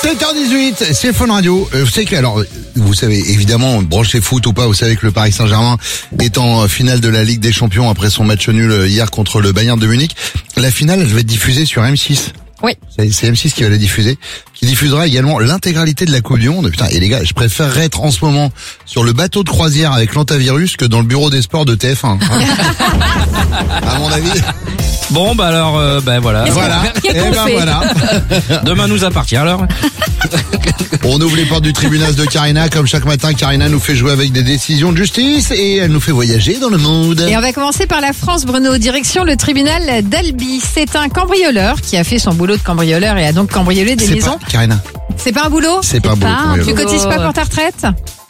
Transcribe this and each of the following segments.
7h18, c'est Fun Radio. Vous savez évidemment, branchez foot ou pas, vous savez que le Paris Saint-Germain est en finale de la Ligue des Champions après son match nul hier contre le Bayern de Munich. La finale, elle va être diffusée sur M6. Oui. C'est M6 qui va la diffuser, qui diffusera également l'intégralité de la Coupe du Monde. Putain, et les gars, je préférerais être en ce moment sur le bateau de croisière avec l'antivirus que dans le bureau des sports de TF1. À mon avis. Bon, bah alors, voilà. Voilà. Voilà. Demain nous appartient alors. On ouvre les portes du tribunal de Karina. Comme chaque matin, Karina nous fait jouer avec des décisions de justice et elle nous fait voyager dans le monde. Et on va commencer par la France, Bruno. Direction le tribunal d'Albi. C'est un cambrioleur qui a fait son boulot de cambrioleur et a donc cambriolé des maisons. Karina. C'est pas un boulot? C'est pas un boulot. Tu cotises pas pour ta retraite?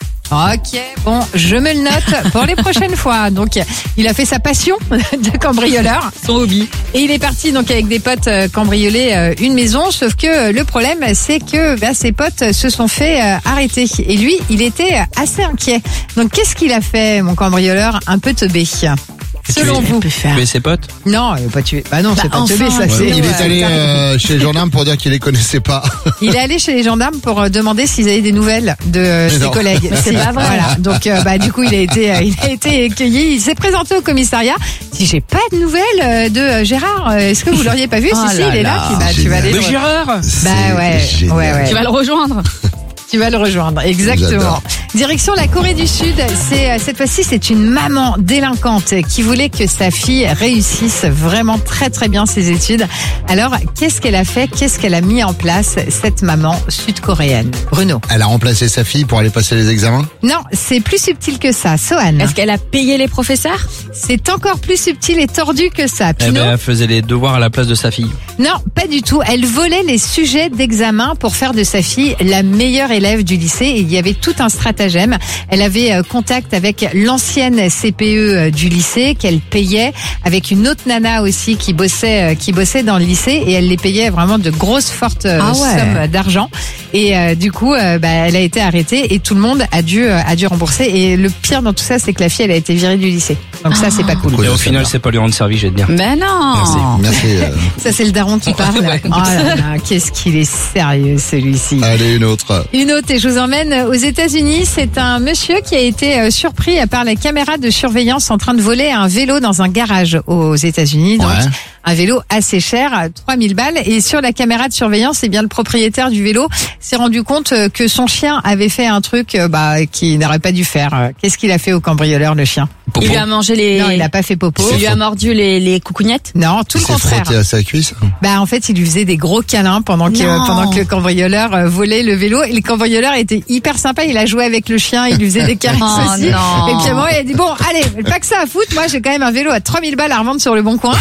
Ok, bon, je me le note pour les prochaines fois. Donc, il a fait sa passion de cambrioleur, son hobby. Et il est parti donc avec des potes cambrioler une maison. Sauf que le problème, c'est que ses potes se sont fait arrêter. Et lui, il était assez inquiet. Donc, qu'est-ce qu'il a fait, mon cambrioleur, un peu teubé? Selon vous. Mais ses potes? Non, il n'a pas tué. Bah non, c'est pas teubé, ça. Il est allé chez les gendarmes pour dire qu'il les connaissait pas. Il est allé chez les gendarmes pour demander s'ils avaient des nouvelles de ses collègues. C'est pas vrai. Voilà. Donc du coup il a été accueilli. Il s'est présenté au commissariat. Si j'ai pas de nouvelles de Gérard, est-ce que vous l'auriez pas vu? Si, il est là. Tu vas aller. De Gérard? Ouais. Tu vas le rejoindre. Tu vas le rejoindre, exactement. J'adore. Direction la Corée du Sud. Cette fois-ci, c'est une maman délinquante qui voulait que sa fille réussisse vraiment très très bien ses études. Alors, qu'est-ce qu'elle a fait? Qu'est-ce qu'elle a mis en place, cette maman sud-coréenne? Bruno. Elle a remplacé sa fille pour aller passer les examens? Non, c'est plus subtil que ça. Sohan. Est-ce qu'elle a payé les professeurs? C'est encore plus subtil et tordu que ça. Eh Pinot. elle faisait les devoirs à la place de sa fille. Non, pas du tout. Elle volait les sujets d'examen pour faire de sa fille la meilleure élève du lycée. Et il y avait tout un stratagème. Elle avait contact avec l'ancienne CPE du lycée qu'elle payait, avec une autre nana aussi qui bossait dans le lycée, et elle les payait vraiment de grosses fortes sommes d'argent. Et du coup, elle a été arrêtée et tout le monde a dû rembourser. Et le pire dans tout ça, c'est que la fille, elle a été virée du lycée. Donc ça, c'est pas cool. Et au final, c'est pas lui rendre service, je vais te dire. Ben non. Merci. Ça, c'est le daron qui parle. Oh là là, qu'est-ce qu'il est sérieux, celui-ci. Allez, une autre. Une autre, et je vous emmène aux États-Unis. C'est un monsieur qui a été surpris par la caméra de surveillance en train de voler un vélo dans un garage aux États-Unis. Donc, un vélo assez cher, 3000 balles. Et sur la caméra de surveillance, eh bien, le propriétaire du vélo s'est rendu compte que son chien avait fait un truc qu'il n'aurait pas dû faire. Qu'est-ce qu'il a fait au cambrioleur, le chien? Popo. Il lui a mangé les... Non, il n'a pas fait popo. Il lui a mordu les coucougnettes? Non, tout le Il s'est contraire. frotté à sa cuisse. En fait, il lui faisait des gros câlins pendant que le cambrioleur volait le vélo. Et le cambrioleur était hyper sympa. Il a joué avec le chien, il lui faisait des caresses aussi. Non. Et puis à un moment, il a dit, bon, allez, pas que ça à foutre. Moi, j'ai quand même un vélo à 3000 balles à revendre sur le bon coin.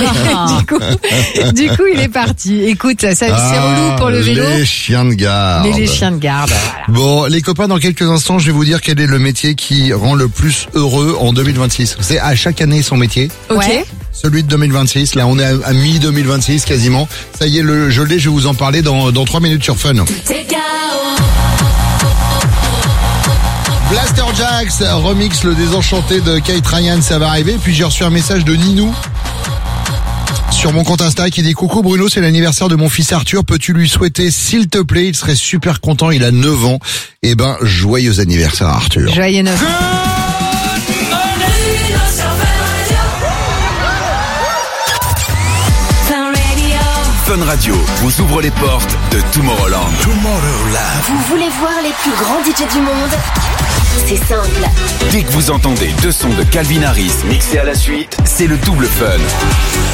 Du coup, il est parti. Écoute, ça, c'est relou pour le vélo. Les chiens de garde. Les chiens de garde, voilà. Bon, les copains, dans quelques instants, je vais vous dire quel est le métier qui rend le plus heureux en 2026. C'est à chaque année son métier. Ok. Celui de 2026. Là, on est à mi-2026 quasiment. Ça y est, je l'ai, je vais vous en parler dans 3 minutes sur Fun. Blaster Jax remix le désenchanté de Kate Ryan, ça va arriver. Puis j'ai reçu un message de Ninou sur mon compte Insta qui dit: coucou Bruno, c'est l'anniversaire de mon fils Arthur, peux-tu lui souhaiter s'il te plaît? Il serait super content, il a 9 ans. Eh ben, joyeux anniversaire Arthur. Joyeux 9 ans. Fun Radio vous ouvre les portes de Tomorrowland. Vous voulez voir les plus grands DJ du monde? C'est simple. Dès que vous entendez 2 sons de Calvin Harris mixés à la suite, c'est le double fun.